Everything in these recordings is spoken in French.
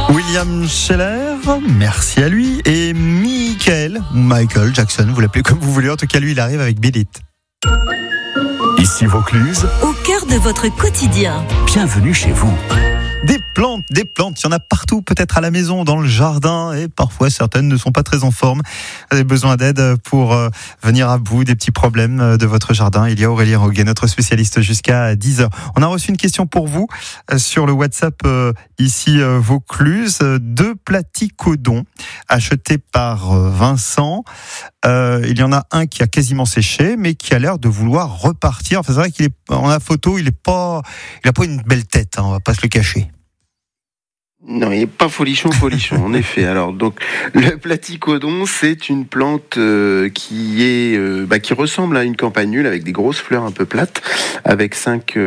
William Scheller, merci à lui. Et Michael Jackson, vous l'appelez comme vous voulez. En tout cas, lui, il arrive avec Beat It. Ici Vaucluse, au cœur de votre quotidien. Bienvenue chez vous. Des plantes, il y en a partout, peut-être à la maison, dans le jardin, et parfois certaines ne sont pas très en forme. Vous avez besoin d'aide pour venir à bout des petits problèmes de votre jardin. Il y a Aurélie Roguet, notre spécialiste, jusqu'à 10h. On a reçu une question pour vous sur le WhatsApp ici Vaucluse. 2 platycodons achetés par Vincent. Il y en a un qui a quasiment séché, mais qui a l'air de vouloir repartir. Enfin, c'est vrai qu'il est, en la photo, il a pas une belle tête, hein, on va pas se le cacher. Non, il n'est pas folichon, en effet. Alors, donc, le platycodon, c'est une plante qui ressemble à une campanule avec des grosses fleurs un peu plates, avec 5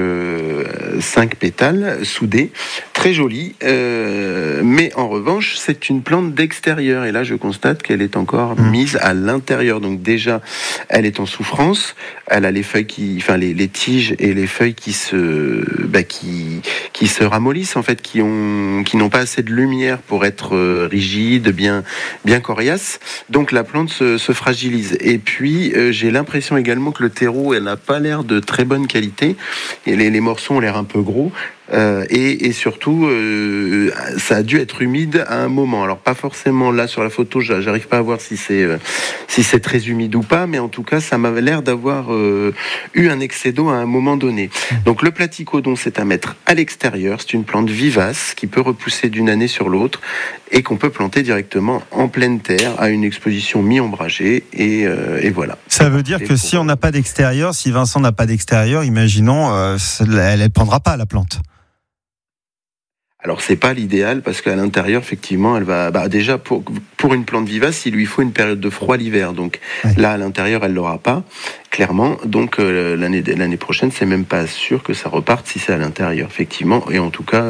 pétales soudés, très jolie. Mais en revanche, c'est une plante d'extérieur. Et là, je constate qu'elle est encore mise à l'intérieur. Donc déjà, elle est en souffrance. Elle a les feuilles les tiges et les feuilles qui se ramollissent en fait, qui n'ont pas assez de lumière pour être rigides, bien coriaces. Donc la plante se fragilise. Et puis j'ai l'impression également que le terreau, elle n'a pas l'air de très bonne qualité. Et les morceaux ont l'air un peu gros. Et surtout, ça a dû être humide à un moment. Alors pas forcément là sur la photo, j'arrive pas à voir si c'est très humide ou pas, mais en tout cas, ça m'avait l'air d'avoir eu un excès d'eau à un moment donné. Donc le platycodon, c'est à mettre à l'extérieur. C'est une plante vivace qui peut repousser d'une année sur l'autre et qu'on peut planter directement en pleine terre à une exposition mi-ombragée. Et voilà. Ça veut dire que si on n'a pas d'extérieur, si Vincent n'a pas d'extérieur, imaginons, elle ne prendra pas la plante. Alors c'est pas l'idéal parce qu'à l'intérieur effectivement elle va déjà pour une plante vivace il lui faut une période de froid l'hiver, donc là à l'intérieur elle l'aura pas clairement, donc l'année prochaine c'est même pas sûr que ça reparte si c'est à l'intérieur effectivement, et en tout cas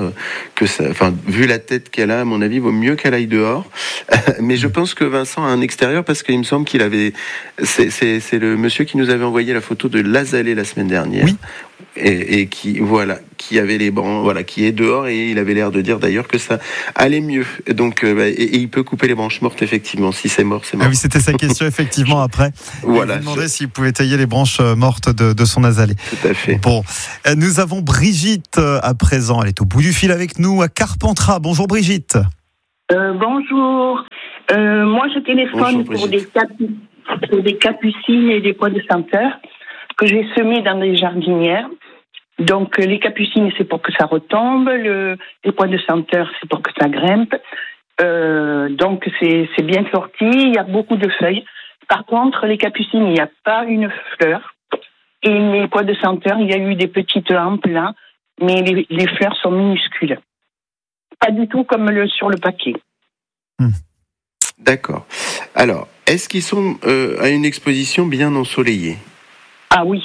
vu la tête qu'elle a, à mon avis vaut mieux qu'elle aille dehors. Mais je pense que Vincent a un extérieur parce qu'il me semble qu'il avait c'est le monsieur qui nous avait envoyé la photo de l'azalée la semaine dernière. Oui. Et qui avait les branches, qui est dehors, et il avait l'air de dire d'ailleurs que ça allait mieux. Donc, et il peut couper les branches mortes effectivement. Si c'est mort, c'est mort. Ah oui, c'était sa question effectivement après. Voilà. Il demandait s'il pouvait tailler les branches mortes de son azalée. Tout à fait. Bon, nous avons Brigitte à présent. Elle est au bout du fil avec nous à Carpentras. Bonjour Brigitte. Bonjour. Moi, je téléphone pour des capucines et des pois de senteur que j'ai semés dans des jardinières. Donc, les capucines, c'est pour que ça retombe. Les pois de senteur, c'est pour que ça grimpe. Donc, c'est bien sorti. Il y a beaucoup de feuilles. Par contre, les capucines, il n'y a pas une fleur. Et les pois de senteur, il y a eu des petites lampes là, mais les fleurs sont minuscules. Pas du tout comme sur le paquet. D'accord. Alors, est-ce qu'ils sont à une exposition bien ensoleillée ? Ah oui.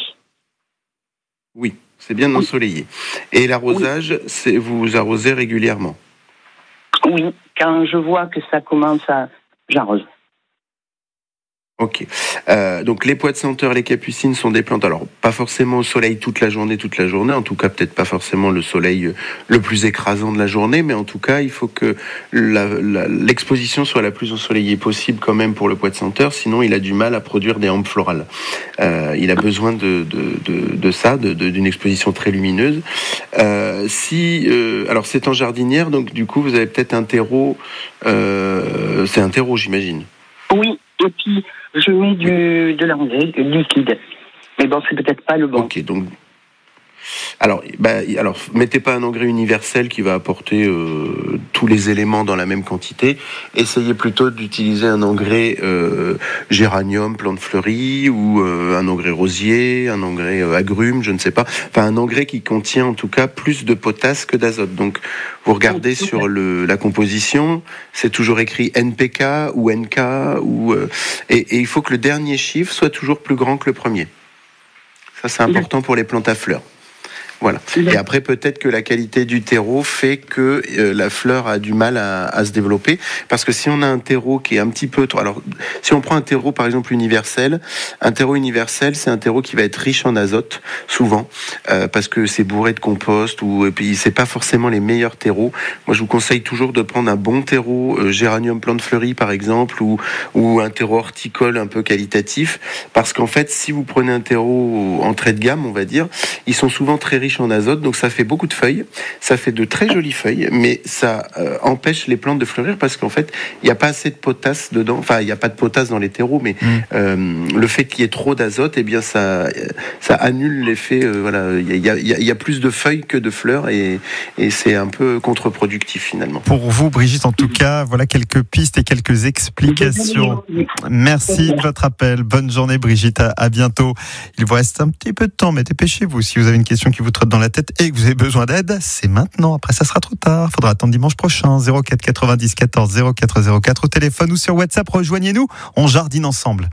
Oui, c'est bien ensoleillé. Et l'arrosage, vous arrosez régulièrement ? Oui, quand je vois que ça commence j'arrose. Ok. Donc les pois de senteur, les capucines sont des plantes, alors pas forcément au soleil toute la journée, en tout cas peut-être pas forcément le soleil le plus écrasant de la journée, mais en tout cas il faut que l'exposition soit la plus ensoleillée possible quand même pour le pois de senteur, sinon il a du mal à produire des hampes florales. Il a besoin de ça, d'une exposition très lumineuse. Alors c'est en jardinière, donc du coup vous avez peut-être un terreau, c'est un terreau j'imagine. Oui, et puis je mets de l'engrais liquide. Mais bon, c'est peut-être pas le bon. Ok, donc... Alors, mettez pas un engrais universel qui va apporter tous les éléments dans la même quantité. Essayez plutôt d'utiliser un engrais géranium, plante fleurie, ou un engrais rosier, un engrais agrumes, je ne sais pas. Enfin, un engrais qui contient en tout cas plus de potasse que d'azote. Donc, vous regardez sur la composition, c'est toujours écrit NPK ou NK, et il faut que le dernier chiffre soit toujours plus grand que le premier. Ça, c'est important pour les plantes à fleurs. Voilà. Et après, peut-être que la qualité du terreau fait que la fleur a du mal à se développer. Parce que si on a un terreau qui est un petit peu trop... Alors, si on prend un terreau, par exemple, universel, un terreau universel, c'est un terreau qui va être riche en azote, souvent, parce que c'est bourré de compost, et puis c'est pas forcément les meilleurs terreaux. Moi, je vous conseille toujours de prendre un bon terreau, géranium plante fleurie, par exemple, ou un terreau horticole un peu qualitatif. Parce qu'en fait, si vous prenez un terreau entrée de gamme, on va dire, ils sont souvent très riches en azote, donc ça fait beaucoup de feuilles, ça fait de très jolies feuilles, mais ça empêche les plantes de fleurir parce qu'en fait, il n'y a pas assez de potasse dedans, enfin, il n'y a pas de potasse dans les terreaux, mais le fait qu'il y ait trop d'azote, eh bien, ça annule l'effet, voilà, il y a plus de feuilles que de fleurs et c'est un peu contre-productif finalement. Pour vous, Brigitte, en tout cas, voilà quelques pistes et quelques explications. Merci de votre appel. Bonne journée, Brigitte, à bientôt. Il vous reste un petit peu de temps, mais dépêchez-vous. Si vous avez une question qui vous trotte dans la tête et que vous avez besoin d'aide, c'est maintenant. Après, ça sera trop tard. Faudra attendre dimanche prochain. 04 90 14 04 04 au téléphone ou sur WhatsApp. Rejoignez-nous. On jardine ensemble.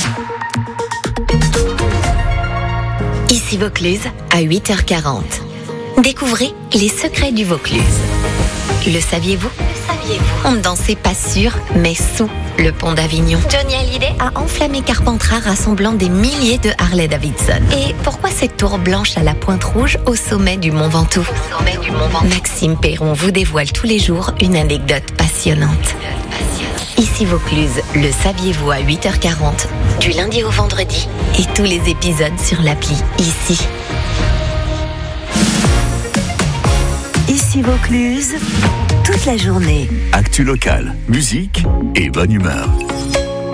Ici Vaucluse, à 8h40. Découvrez les secrets du Vaucluse. Le saviez-vous ? On ne dansait pas sur, mais sous le pont d'Avignon. Johnny Hallyday a enflammé Carpentras, rassemblant des milliers de Harley-Davidson. Et pourquoi cette tour blanche à la pointe rouge au sommet du Mont Ventoux ? Maxime Perron vous dévoile tous les jours une anecdote passionnante. Ici Vaucluse, le saviez-vous à 8h40, du lundi au vendredi, et tous les épisodes sur l'appli Ici. Ici Vaucluse, toute la journée. Actu locale, musique et bonne humeur.